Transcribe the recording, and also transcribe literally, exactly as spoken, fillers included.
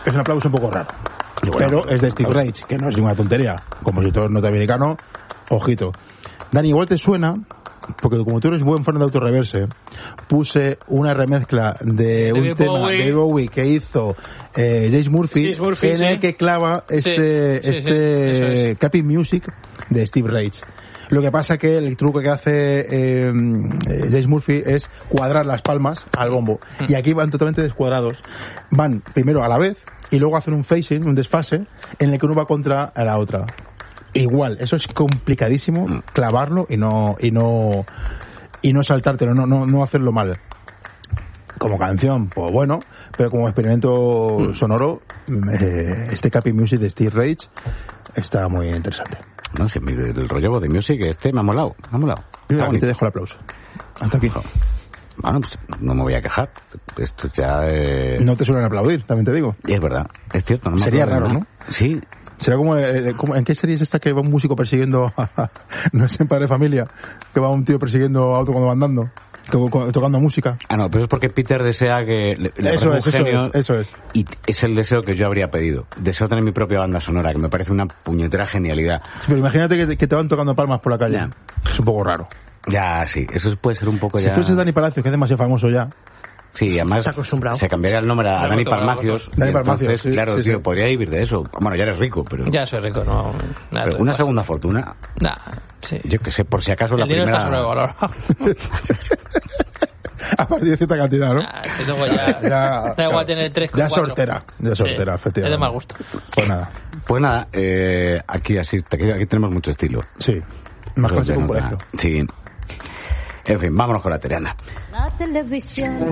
Es un aplauso un poco raro. Bueno, pero es de Steve Reich, que no es ninguna tontería. Compositor norteamericano, ojito. Dani, igual te suena, porque como tú eres buen fan de Autoreverse, puse una remezcla de, de un David tema Bowie. de Bowie que hizo eh, James Murphy, Murphy, en sí. el que clava este, sí, sí, este sí, es. Capping Music de Steve Reich. Lo que pasa que el truco que hace eh, James Murphy es cuadrar las palmas al bombo. Mm. Y aquí van totalmente descuadrados. Van primero a la vez y luego hacen un phasing, un desfase, en el que uno va contra la otra. Igual, eso es complicadísimo, mm. clavarlo y no y no y no saltártelo, no, no, no hacerlo mal. Como canción, pues bueno, pero como experimento mm. sonoro, eh, este Capping Music de Steve Reich está muy interesante. No sé, el rollo de music este me ha molado, me ha molado. Y te dejo el aplauso. Hasta aquí. Bueno, pues no me voy a quejar. Esto ya... Eh... No te suelen aplaudir, también te digo. Y es verdad, es cierto. No me Sería raro, nada. ¿no? Sí. Será como, eh, como... ¿En qué serie es esta que va un músico persiguiendo... A, no es en Padre Familia, que va un tío persiguiendo a otro cuando va andando, que, tocando música? Ah, no, pero es porque Peter desea que... Le, le eso es, un genio, eso es, eso es. Y es el deseo que yo habría pedido. Deseo tener mi propia banda sonora, que me parece una puñetera genialidad. Sí, pero imagínate que te, que te van tocando palmas por la calle. Ya. Es un poco raro. Ya, sí, eso puede ser un poco si ya... Si fuese Dani Palacios, que es demasiado famoso ya... Sí, además se cambiaría el nombre a Dani Palmacios. Dani Palmacios, entonces, sí, claro, sí, tío, sí. podría vivir de eso. Bueno, ya eres rico, pero... Ya soy rico, no... Nada, pero una segunda fortuna... Nah, sí. Yo que sé, por si acaso el la primera... El dinero está sobrevalorado. A partir de cierta cantidad, ¿no? Ah, si luego ya... ya da igual tener tres con Ya cuatro. sortera, ya sortera, sí, efectivamente. Es de mal gusto. Pues nada. Pues nada, eh, aquí así, aquí, aquí tenemos mucho estilo. Sí, más clásico un colegio. Sí. En fin, vámonos con la Terena. La televisión